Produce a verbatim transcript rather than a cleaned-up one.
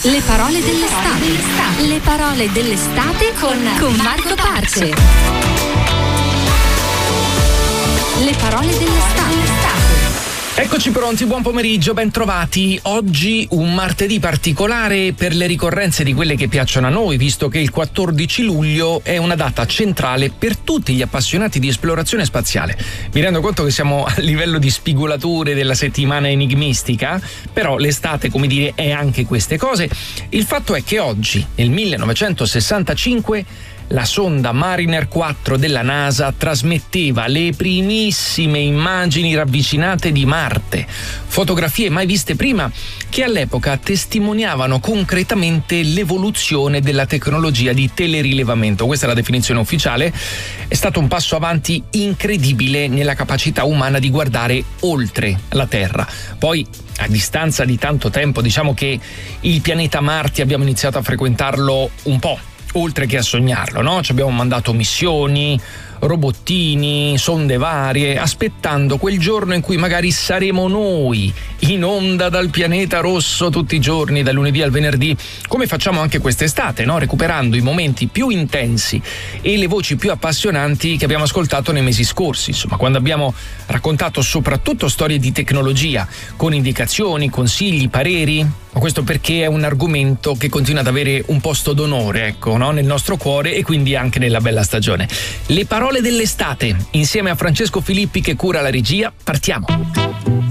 Le parole dell'estate. Le parole dell'estate con, con Marco Parce. Le parole dell'estate. Eccoci pronti, buon pomeriggio, ben trovati. Oggi un martedì particolare per le ricorrenze di quelle che piacciono a noi, visto che il quattordici luglio è una data centrale per tutti gli appassionati di esplorazione spaziale. Mi rendo conto che siamo a livello di spigolature della settimana enigmistica, però l'estate, come dire, è anche queste cose. Il fatto è che oggi, nel millenovecentosessantacinque, la sonda Mariner quattro della NASA trasmetteva le primissime immagini ravvicinate di Marte, fotografie mai viste prima che all'epoca testimoniavano concretamente l'evoluzione della tecnologia di telerilevamento. Questa è la definizione ufficiale. È stato un passo avanti incredibile nella capacità umana di guardare oltre la Terra. Poi, a distanza di tanto tempo, diciamo che il pianeta Marte abbiamo iniziato a frequentarlo un po', oltre che a sognarlo, no? Ci abbiamo mandato missioni, robottini, sonde varie, aspettando quel giorno in cui magari saremo noi in onda dal pianeta rosso tutti i giorni, dal lunedì al venerdì, come facciamo anche quest'estate, no? Recuperando i momenti più intensi e le voci più appassionanti che abbiamo ascoltato nei mesi scorsi, insomma, quando abbiamo raccontato soprattutto storie di tecnologia, con indicazioni, consigli, pareri. Ma questo perché è un argomento che continua ad avere un posto d'onore, ecco, no? Nel nostro cuore e quindi anche nella bella stagione. Le parole dell'estate, insieme a Francesco Filippi che cura la regia, partiamo.